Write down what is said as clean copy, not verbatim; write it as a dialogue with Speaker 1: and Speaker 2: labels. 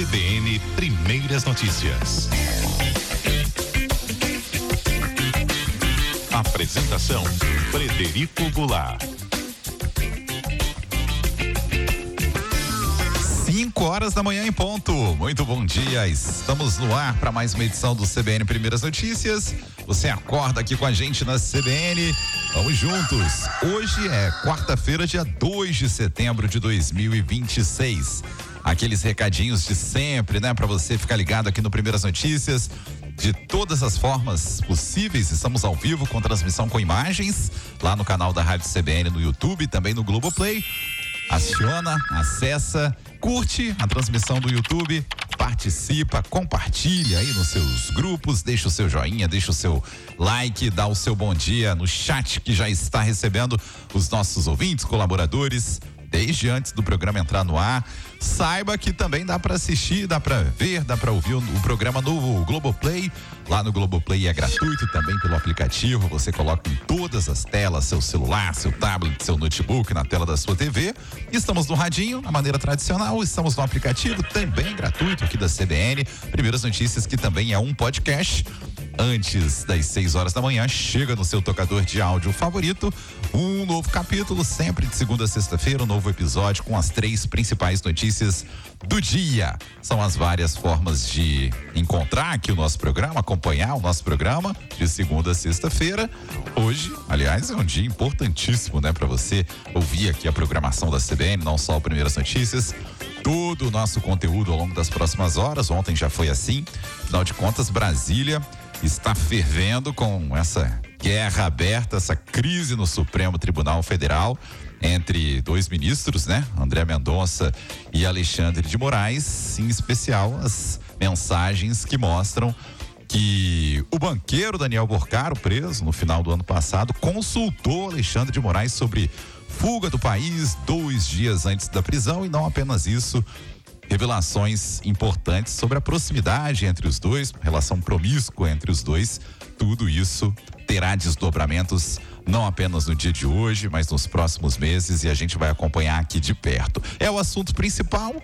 Speaker 1: CBN Primeiras Notícias. Apresentação: Frederico Goulart.
Speaker 2: 5h da manhã em ponto. Muito bom dia. Estamos no ar para mais uma edição do CBN Primeiras Notícias. Você acorda aqui com a gente na CBN. Vamos juntos. Hoje é quarta-feira, dia 2 de setembro de 2026. Aqueles recadinhos de sempre, né? Para você ficar ligado aqui no Primeiras Notícias. De todas as formas possíveis, estamos ao vivo com transmissão com imagens lá no canal da Rádio CBN no YouTube, também no Globoplay. Aciona, acessa, curte a transmissão do YouTube, participa, compartilha aí nos seus grupos, deixa o seu joinha, deixa o seu like, dá o seu bom dia no chat que já está recebendo os nossos ouvintes, colaboradores, desde antes do programa entrar no ar. Saiba que também dá para assistir, dá para ver, dá para ouvir o programa no Globoplay. Lá no Globoplay é gratuito também pelo aplicativo. Você coloca em todas as telas, seu celular, seu tablet, seu notebook, na tela da sua TV. Estamos no radinho, na maneira tradicional. Estamos no aplicativo, também gratuito aqui da CBN. Primeiras Notícias, que também é um podcast. Antes das 6h da manhã, chega no seu tocador de áudio favorito um novo capítulo, sempre de segunda a sexta-feira, um novo episódio com as 3 principais notícias do dia. São as várias formas de encontrar aqui o nosso programa, acompanhar o nosso programa de segunda a sexta-feira. Hoje, aliás, é um dia importantíssimo, né, para você ouvir aqui a programação da CBN, não só o Primeiras Notícias, todo o nosso conteúdo ao longo das próximas horas. Ontem já foi assim. Afinal de contas, Brasília está fervendo com essa guerra aberta, essa crise no Supremo Tribunal Federal entre 2 ministros, né? André Mendonça e Alexandre de Moraes, em especial as mensagens que mostram que o banqueiro Daniel Borcaro, preso no final do ano passado, consultou Alexandre de Moraes sobre fuga do país 2 dias antes da prisão. E não apenas isso, revelações importantes sobre a proximidade entre os dois, relação promíscua entre os dois. Tudo isso terá desdobramentos não apenas no dia de hoje, mas nos próximos meses, e a gente vai acompanhar aqui de perto. É o assunto principal,